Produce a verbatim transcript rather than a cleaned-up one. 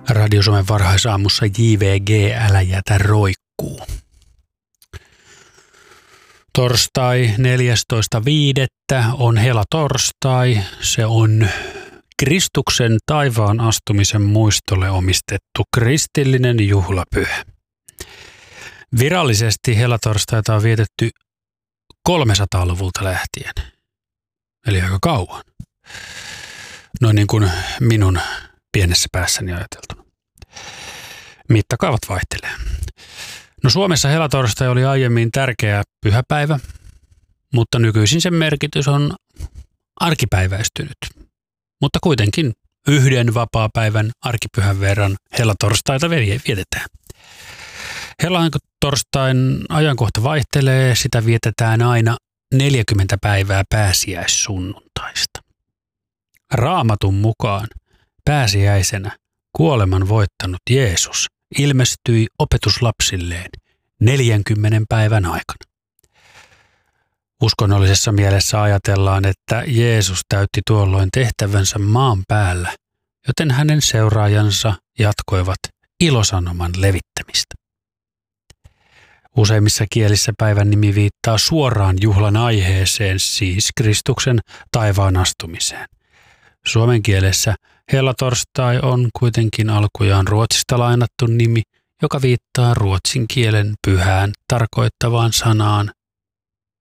Radio Suomen varhaisaamussa J V G, älä jätä roikkuu. Torstai neljästoista viidettä on helatorstai. Se on Kristuksen taivaan astumisen muistolle omistettu kristillinen juhlapyhä. Virallisesti helatorstaita on vietetty kolmesataaluvulta lähtien, eli aika kauan. Noin niin kuin minun pienessä päässäni ajateltuna. Mittakaavat vaihtelee. No Suomessa helatorstai oli aiemmin tärkeä pyhäpäivä, mutta nykyisin sen merkitys on arkipäiväistynyt. Mutta kuitenkin yhden vapaapäivän arkipyhän verran helatorstaita vietetään. Helatorstain ajankohta vaihtelee, sitä vietetään aina neljäkymmentä päivää pääsiäissunnuntaista. Raamatun mukaan pääsiäisenä kuoleman voittanut Jeesus ilmestyi opetuslapsilleen neljänkymmenen päivän aikana. Uskonnollisessa mielessä ajatellaan, että Jeesus täytti tuolloin tehtävänsä maan päällä, joten hänen seuraajansa jatkoivat ilosanoman levittämistä. Useimmissa kielissä päivän nimi viittaa suoraan juhlan aiheeseen, siis Kristuksen taivaan astumiseen. Suomen kielessä helatorstai on kuitenkin alkujaan Ruotsista lainattu nimi, joka viittaa ruotsin kielen pyhään tarkoittavaan sanaan